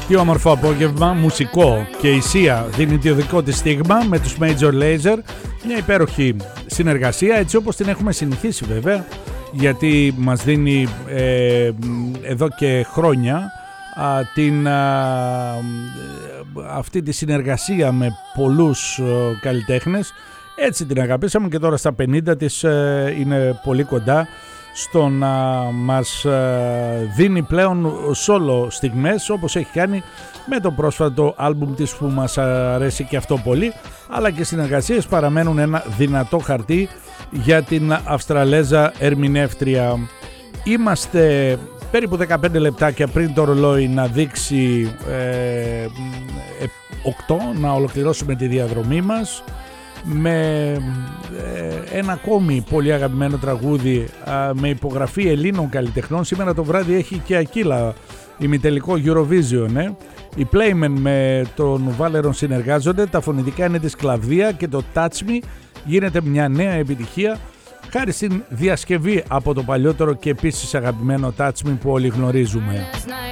Τι όμορφο απόγευμα, μουσικό και η Sia δίνει το δικό της στίγμα με τους Major Lazer. Μια υπέροχη συνεργασία, έτσι όπως την έχουμε συνηθίσει βέβαια, γιατί μας δίνει εδώ και χρόνια αυτή τη συνεργασία με πολλούς καλλιτέχνες. Έτσι την αγαπήσαμε και τώρα στα 50 της είναι πολύ κοντά στο να μας δίνει πλέον solo στιγμές, όπως έχει κάνει με το πρόσφατο άλμπουμ της που μας αρέσει και αυτό πολύ, αλλά και συνεργασίες παραμένουν ένα δυνατό χαρτί για την Αυστραλέζα ερμηνεύτρια. Είμαστε περίπου 15 λεπτάκια πριν το ρολόι να δείξει 8, να ολοκληρώσουμε τη διαδρομή μας με ένα ακόμη πολύ αγαπημένο τραγούδι με υπογραφή Ελλήνων καλλιτεχνών. Σήμερα το βράδυ έχει και Ακύλα ημιτελικό Eurovision. Οι Playmen με τον Βάλερον συνεργάζονται, τα φωνητικά είναι της Κλαβδία και το Touch Me γίνεται μια νέα επιτυχία χάρη στην διασκευή από το παλιότερο και επίσης αγαπημένο Touch Me που όλοι γνωρίζουμε.